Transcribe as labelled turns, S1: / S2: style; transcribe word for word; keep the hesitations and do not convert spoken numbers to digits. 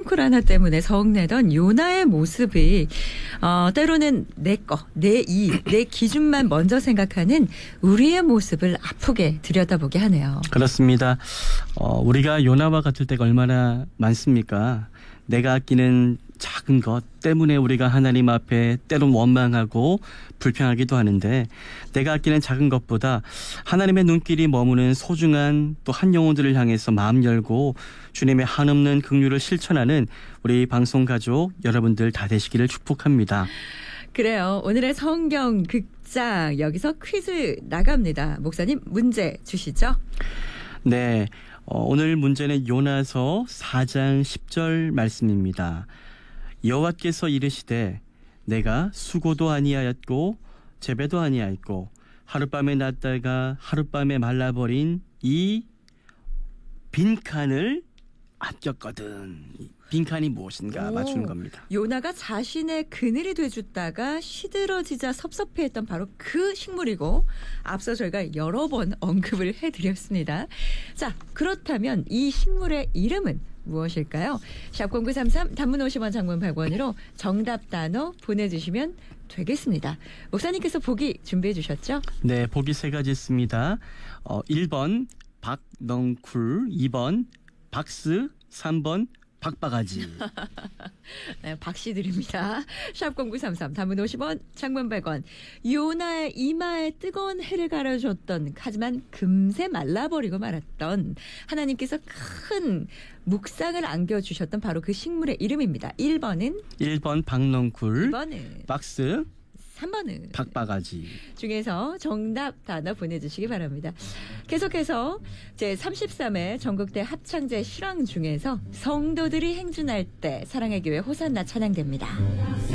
S1: 스nor클 하나 때문에 성내던 요나의 모습이 어, 때로는 내 거, 내 이, 내 기준만 먼저 생각하는 우리의 모습을 아프게 들여다보게 하네요.
S2: 그렇습니다. 어, 우리가 요나와 같을 때가 얼마나 많습니까? 내가 아끼는 작은 것 때문에 우리가 하나님 앞에 때론 원망하고 불평하기도 하는데, 내가 아끼는 작은 것보다 하나님의 눈길이 머무는 소중한 또 한 영혼들을 향해서 마음 열고 주님의 한없는 긍휼을 실천하는 우리 방송 가족 여러분들 다 되시기를 축복합니다.
S1: 그래요. 오늘의 성경 극장 여기서 퀴즈 나갑니다. 목사님 문제 주시죠.
S2: 네, 어, 오늘 문제는 요나서 사 장 십 절 말씀입니다. 여호와께서 이르시되 내가 수고도 아니하였고 재배도 아니하였고 하룻밤에 났다가 하룻밤에 말라버린 이 빈칸을 아꼈거든. 빈칸이 무엇인가
S1: 오,
S2: 맞추는 겁니다.
S1: 요나가 자신의 그늘이 되줬다가 시들어지자 섭섭해했던 바로 그 식물이고, 앞서 저희가 여러 번 언급을 해드렸습니다. 자, 그렇다면 이 식물의 이름은 무엇일까요? 샵 공구삼삼 단문 오십 원 장문 백 원으로 정답 단어 보내주시면 되겠습니다. 목사님께서 보기 준비해 주셨죠?
S2: 네, 보기 세 가지 있습니다. 어, 일 번 박넝쿨, 이 번 박스, 삼 번 박바가지.
S1: 네, 박씨 드립니다. 샵 공구삼삼 단문 오십 원 장문 백 원. 요나의 이마에 뜨거운 해를 가려줬던, 하지만 금세 말라버리고 말았던 하나님께서 큰 묵상을 안겨주셨던 바로 그 식물의 이름입니다. 일 번은
S2: 일 번 박넝쿨,
S1: 이 번은
S2: 박스,
S1: 삼 번은
S2: 박바가지
S1: 중에서 정답 단어 보내주시기 바랍니다. 계속해서 제삼십삼 회 전국대 합창제 실황 중에서 성도들이 행진할 때 사랑의 교회 호산나 찬양됩니다.